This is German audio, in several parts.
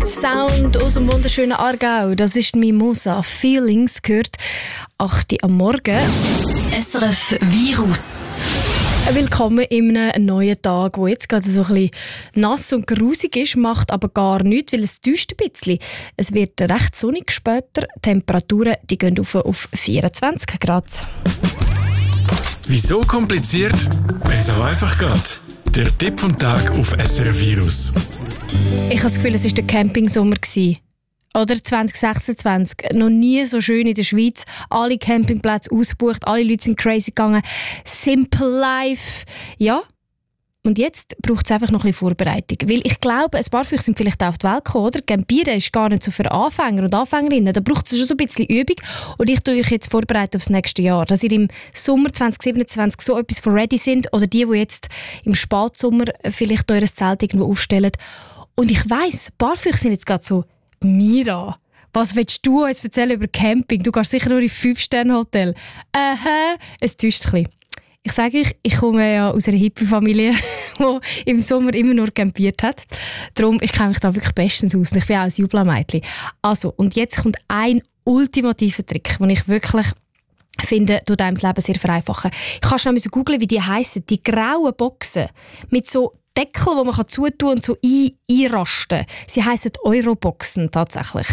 Sound aus dem wunderschönen Aargau. Das ist Mimosa. Feelings gehört 8 Uhr am Morgen. SRF Virus. Willkommen in einem neuen Tag, der jetzt gerade so ein bisschen nass und grusig ist, macht aber gar nichts, weil es täuscht ein bisschen. Es wird recht sonnig später. Die Temperaturen die gehen auf 24 Grad. Wieso kompliziert, wenn es auch einfach geht? Der Tipp vom Tag auf SRF Virus. Ich habe das Gefühl, es war der Campingsommer. Oder 2026. Noch nie so schön in der Schweiz. Alle Campingplätze ausgebucht, alle Leute sind crazy gegangen. Simple Life. Ja. Und jetzt braucht es einfach noch ein bisschen Vorbereitung. Weil ich glaube, ein paar Füchse sind vielleicht auch auf die Welt gekommen, oder? Campieren ist gar nicht so für Anfänger und Anfängerinnen. Da braucht es schon so ein bisschen Übung. Und ich tue euch jetzt vorbereiten aufs nächste Jahr. Dass ihr im Sommer 2027 so etwas für ready sind. Oder die jetzt im Spätsommer vielleicht euer Zelt irgendwo aufstellen. Und ich weiss, ein paar Füchse sind jetzt gerade so: Mira, was willst du uns erzählen über Camping? Du gehst sicher nur in 5-Sterne-Hotel. Es täuscht ein bisschen. Ich sage euch, ich komme ja aus einer Hippie-Familie, die im Sommer immer nur campiert hat. Darum, ich kenne mich da wirklich bestens aus. Und ich bin auch ein Jubla-Mädchen. Also, und jetzt kommt ein ultimativer Trick, den ich wirklich finde, tut einem das Leben sehr vereinfachen. Ich kann schnell googeln, wie die heissen. Die grauen Boxen mit so Deckel, die man zutun und so einrasten. Sie heissen Euroboxen tatsächlich.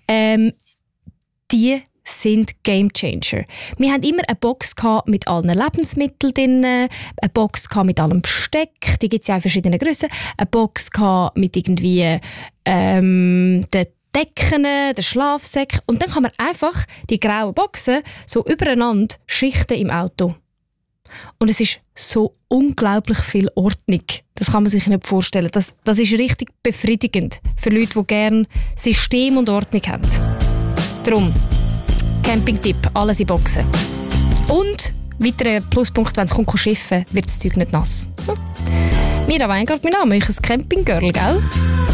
Die sind Gamechanger. Wir hatten immer eine Box mit allen Lebensmitteln drin, eine Box mit allem Besteck, die gibt es ja in verschiedenen Grössen, eine Box mit irgendwie den Decken, den Schlafsäcken, und dann kann man einfach die grauen Boxen so übereinander schichten im Auto. Und es ist so unglaublich viel Ordnung. Das kann man sich nicht vorstellen. Das ist richtig befriedigend für Leute, die gerne System und Ordnung haben. Darum, Campingtipp, alles in Boxen. Und weiterer Pluspunkt, wenn es kommt, schiffen, wird das Zeug nicht nass. Mira Weingart, mein Name, ich bin ein Campinggirl, gell?